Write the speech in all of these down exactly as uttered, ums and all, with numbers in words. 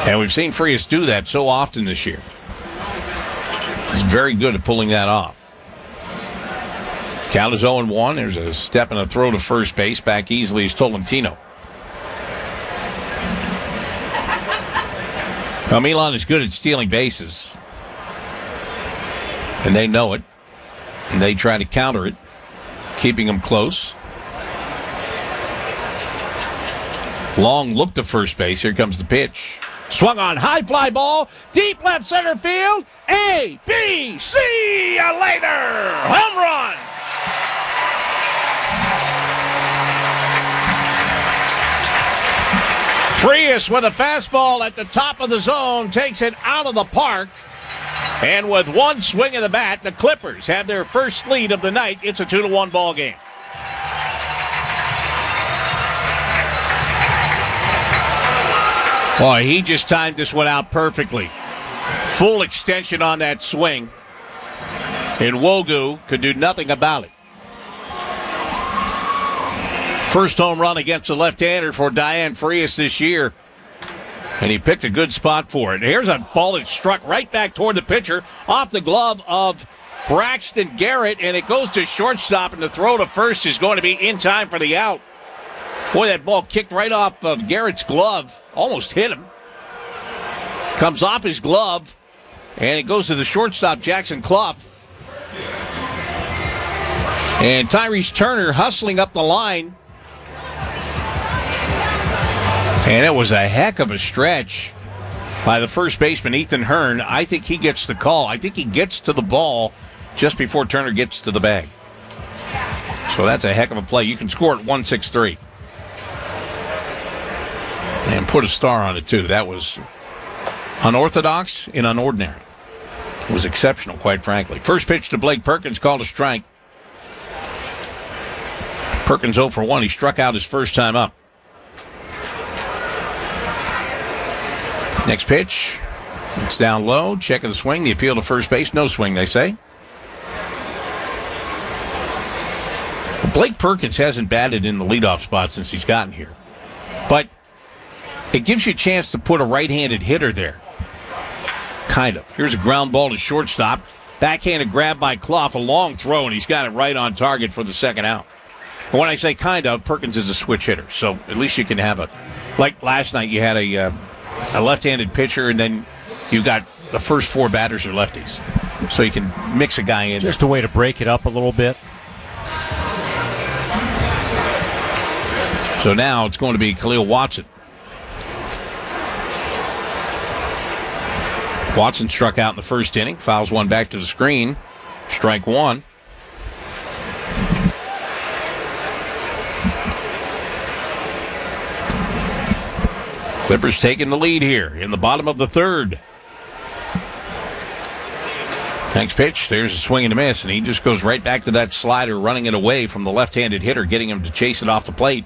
And we've seen Frias do that so often this year. He's very good at pulling that off. Count is oh and one. There's a step and a throw to first base. Back easily is Tolentino. Now, Milan is good at stealing bases. And they know it. And they try to counter it, keeping them close. Long look to first base. Here comes the pitch. Swung on, high fly ball, deep left center field. A, B, see you later. Home run. Frias with a fastball at the top of the zone takes it out of the park. And with one swing of the bat, the Clippers have their first lead of the night. It's a two to one ball game. Boy, he just timed this one out perfectly. Full extension on that swing. And Wogu could do nothing about it. First home run against the left-hander for Diane Frias this year. And he picked a good spot for it. Here's a ball that struck right back toward the pitcher off the glove of Braxton Garrett, and it goes to shortstop, and the throw to first is going to be in time for the out. Boy, that ball kicked right off of Garrett's glove. Almost hit him. Comes off his glove, and it goes to the shortstop, Jackson Clough. And Tyrese Turner hustling up the line. And it was a heck of a stretch by the first baseman, Ethan Hearn. I think he gets the call. I think he gets to the ball just before Turner gets to the bag. So that's a heck of a play. You can score at one six three. And put a star on it, too. That was unorthodox and unordinary. It was exceptional, quite frankly. First pitch to Blake Perkins, called a strike. Perkins oh for one. He struck out his first time up. Next pitch. It's down low. Check of the swing. The appeal to first base. No swing, they say. Blake Perkins hasn't batted in the leadoff spot since he's gotten here. But it gives you a chance to put a right-handed hitter there. Kind of. Here's a ground ball to shortstop. Backhanded grab by Clough. A long throw, and he's got it right on target for the second out. But when I say kind of, Perkins is a switch hitter. So at least you can have a... Like last night, you had a... Uh, a left-handed pitcher, and then you got the first four batters are lefties. So you can mix a guy in. Just there. a way to break it up a little bit. So now it's going to be Khalil Watson. Watson struck out in the first inning. Fouls one back to the screen. Strike one. Clippers taking the lead here in the bottom of the third. Next pitch, there's a swing and a miss, and he just goes right back to that slider, running it away from the left-handed hitter, getting him to chase it off the plate.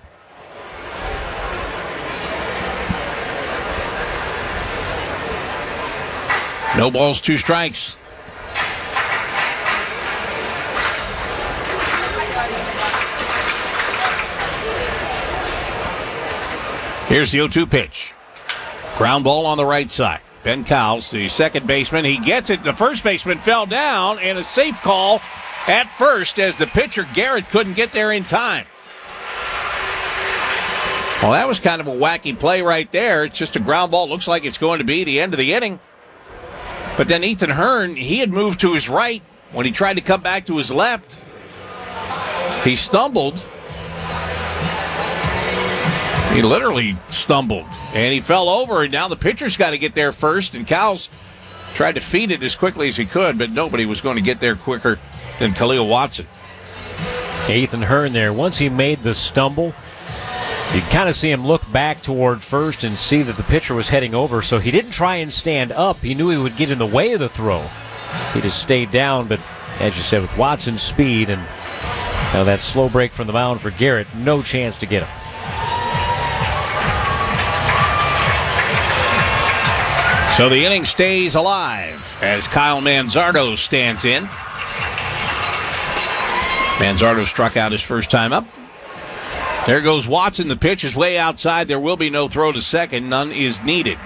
No balls, two strikes. Here's the oh two pitch. Ground ball on the right side. Ben Cowles, the second baseman, he gets it. The first baseman fell down, and a safe call at first as the pitcher, Garrett, couldn't get there in time. Well, that was kind of a wacky play right there. It's just a ground ball. Looks like it's going to be the end of the inning. But then Ethan Hearn, he had moved to his right when he tried to come back to his left. He stumbled. He literally stumbled, and he fell over, and now the pitcher's got to get there first, and Cowles tried to feed it as quickly as he could, but nobody was going to get there quicker than Khalil Watson. Ethan Hearn there, once he made the stumble, you kind of see him look back toward first and see that the pitcher was heading over, so he didn't try and stand up. He knew he would get in the way of the throw. He just stayed down, but as you said, with Watson's speed and now that slow break from the mound for Garrett, no chance to get him. So the inning stays alive as Kyle Manzardo stands in. Manzardo struck out his first time up. There goes Watson. The pitch is way outside. There will be no throw to second. None is needed.